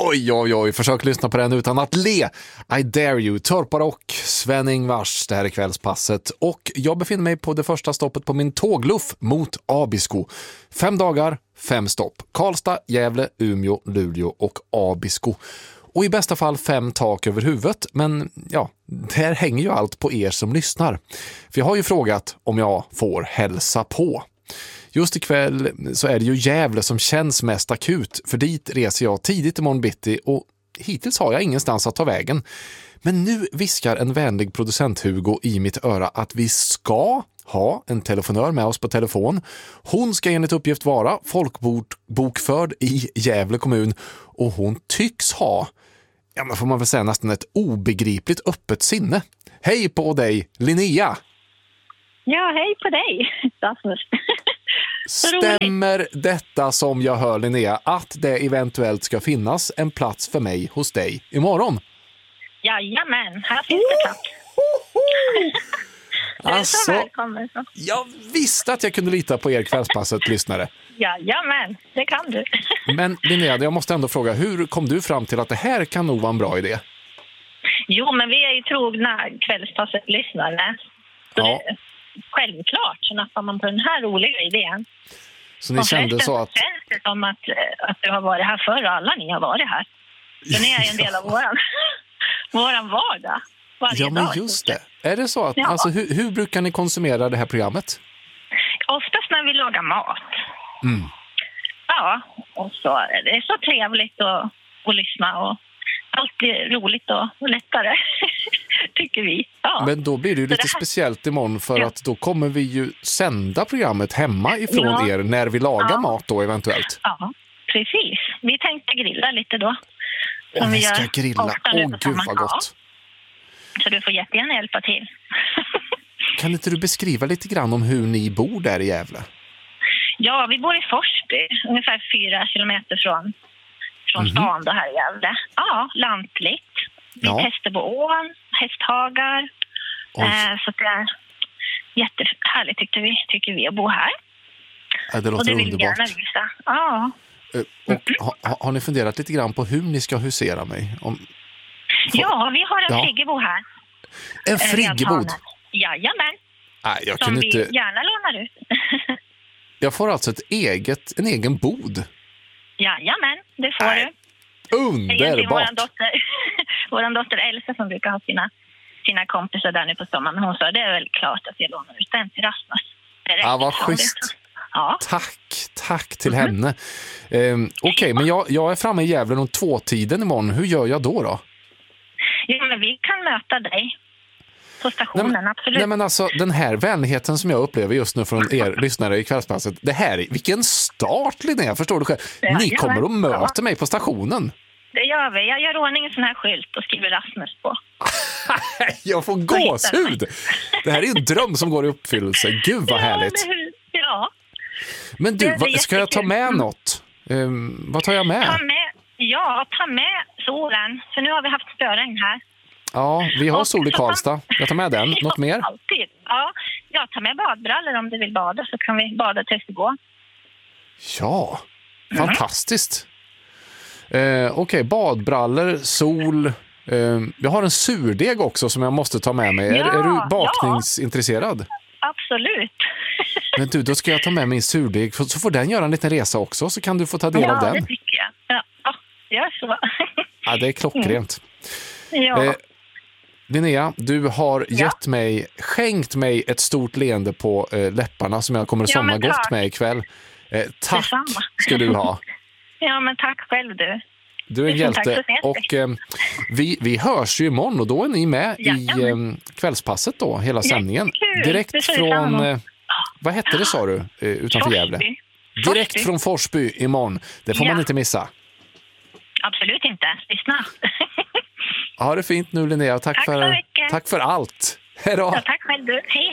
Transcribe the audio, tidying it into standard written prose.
Oj, oj, oj, försök lyssna på den utan att le. I dare you, Torparock, Sven-Ingvars, det här är kvällspasset. Och jag befinner mig på det första stoppet på min tågluff mot Abisko. 5 dagar, 5 stopp. Karlstad, Gävle, Umeå, Luleå och Abisko. Och i bästa fall 5 tak över huvudet. Men ja, där hänger ju allt på er som lyssnar. För jag har ju frågat om jag får hälsa på. Just ikväll så är det ju Gävle som känns mest akut, för dit reser jag tidigt imorgon bitti och hittills har jag ingenstans att ta vägen. Men nu viskar en vänlig producent Hugo i mitt öra att vi ska ha en telefonör med oss på telefon. Hon ska enligt uppgift vara folkbokförd i Gävle kommun och hon tycks ha, ja men får man väl säga nästan ett obegripligt öppet sinne. Hej på dig, Linnea! Ja, hej på dig, Rasmus. Stämmer detta som jag hör, Linnea, att det eventuellt ska finnas en plats för mig hos dig imorgon? Jajamän, här finns det plats. Alltså, välkommen. jag visste att jag kunde lita på er kvällspasset, lyssnare. Jajamän, det kan du. Men Linnea, jag måste ändå fråga, hur kom du fram till att det här kan nog vara en bra idé? Jo, men vi är ju trogna kvällspasset-lyssnare. Ja. Självklart så nappar man på den här roliga idén. Så ni kände så att... Det känns som att du har varit här förr och alla ni har varit här. Så ni är ju en del av våran vardag. Ja, men just det. Är det så att, ja. Alltså, hur brukar ni konsumera det här programmet? Oftast när vi lagar mat. Mm. Ja, och så är det så trevligt att lyssna och alltid roligt och lättare, tycker vi. Ja. Men då blir det ju lite speciellt imorgon för att då kommer vi ju sända programmet hemma ifrån er när vi lagar mat då eventuellt. Ja, precis. Vi tänkte grilla lite då. Vi ska grilla. Gud vad gott. Så du får jättegärna hjälpa till. Kan inte du beskriva lite grann om hur ni bor där i Gävle? Ja, vi bor i Forsby, ungefär 4 kilometer från stan då här i Gävle. Ja, lantligt. Vi testar på ån, hästhagar. Så det är jättehärligt tycker vi att bo här. Ja, det låter och det vill underbart. Gärna visa. Ja. Och har ni funderat lite grann på hur ni ska husera mig? Ja, vi har en friggebod här. En friggebod? Jajamän. Nej, jag som kan vi inte... gärna lånar ut. Jag får alltså en egen bod? Jajamän, det får du. Underbart! Vår dotter Elsa som brukar ha sina kompisar där nu på sommaren. Men hon sa det är väl klart att jag lånar ut den till Rasmus. Ja, vad schysst. Ja. Tack till henne. Okej, men jag är framme i Gävle om 2-tiden imorgon. Hur gör jag då? Ja, men vi kan möta dig på stationen, absolut. Nej, men alltså, den här vänligheten som jag upplever just nu från er lyssnare i kvällspasset, det här, vilken start, Linnea, förstår du själv? Ni kommer och möter mig på stationen. Det gör vi. Jag gör ordning en sån här skylt och skriver Rasmus på. Jag får gåshud! Det här är en dröm som går i uppfyllelse. Gud vad härligt. Ja. Men du, ska jag ta med något? Vad tar jag med? Ta med solen. För nu har vi haft spöregn här. Ja, vi har sol i Karlstad. Jag tar med den. Något mer? Alltid. Ja, jag tar med badbrallor om du vill bada så kan vi bada tills det går. Ja, fantastiskt. Okej, badbrallor, sol. Jag har en surdeg också som jag måste ta med mig. Är du bakningsintresserad? Absolut. Men du, då ska jag ta med min surdeg. Så får den göra en liten resa också så kan du få ta del av den. Ja, det tycker jag. Ja, gör så. Ja, det är klockrent. Ja. Linnea, du har skänkt mig ett stort leende på läpparna som jag kommer att somna gott med ikväll. Tack ska du ha. Ja, men tack själv du. Du är en hjälte. Och vi hörs ju imorgon och då är ni med i kvällspasset då, hela sändningen. Direkt från, vad hette det sa du, utanför Gävle? Direkt från Forsby imorgon. Det får man inte missa. Absolut inte. Lyssna. Ha det fint nu, Linnea. Tack för allt. Hej då. Ja, tack själv du. Hej.